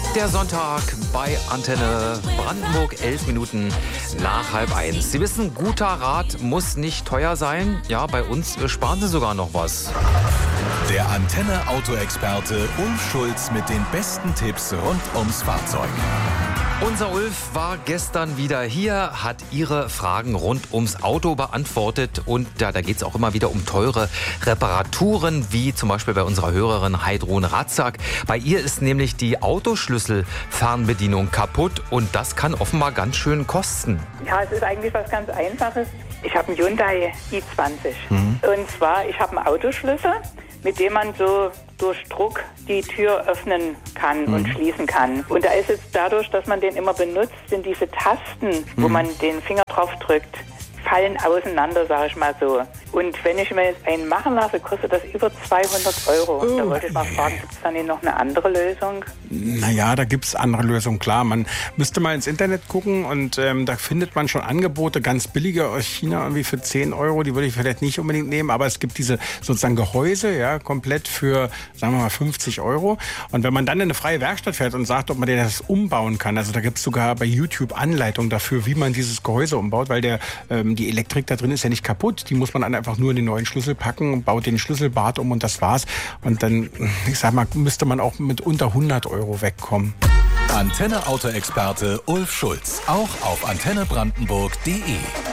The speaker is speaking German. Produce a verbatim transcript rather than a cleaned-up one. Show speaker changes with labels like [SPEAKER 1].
[SPEAKER 1] Der Sonntag bei Antenne Brandenburg, elf Minuten nach halb eins. Sie wissen, guter Rat muss nicht teuer sein. Ja, bei uns sparen Sie sogar noch was.
[SPEAKER 2] Der Antenne Autoexperte Ulf Schulz mit den besten Tipps rund ums Fahrzeug.
[SPEAKER 1] Unser Ulf war gestern wieder hier, hat Ihre Fragen rund ums Auto beantwortet. Und ja, da geht es auch immer wieder um teure Reparaturen, wie zum Beispiel bei unserer Hörerin Heidrun Ratzak. Bei ihr ist nämlich die Autoschlüsselfernbedienung kaputt und das kann offenbar ganz schön kosten.
[SPEAKER 3] Ja, es ist eigentlich was ganz Einfaches. Ich habe einen Hyundai i zwanzig. Mhm. Und zwar, ich habe einen Autoschlüssel, mit dem man so durch Druck die Tür öffnen kann mhm. und schließen kann. Und da ist es dadurch, dass man den immer benutzt, sind diese Tasten, mhm. wo man den Finger drauf drückt, fallen auseinander, sage ich mal so. Und wenn ich mir jetzt einen machen lasse, kostet das über zweihundert Euro. Oh. Da wollte ich mal fragen, gibt es dann nicht noch eine andere Lösung?
[SPEAKER 4] Naja, da gibt es andere Lösungen, klar. Man müsste mal ins Internet gucken und ähm, da findet man schon Angebote, ganz billige aus China, irgendwie für zehn Euro. Die würde ich vielleicht nicht unbedingt nehmen, aber es gibt diese sozusagen Gehäuse, ja, komplett für, sagen wir mal, fünfzig Euro. Und wenn man dann in eine freie Werkstatt fährt und sagt, ob man das umbauen kann, also da gibt es sogar bei YouTube Anleitungen dafür, wie man dieses Gehäuse umbaut, weil der ähm, die Elektrik da drin ist ja nicht kaputt. Die muss man dann einfach nur in den neuen Schlüssel packen, baut den Schlüsselbart um und das war's. Und dann, ich sag mal, müsste man auch mit unter hundert Euro wegkommen.
[SPEAKER 2] Antenne Autoexperte Ulf Schulz, auch auf antenne brandenburg punkt de.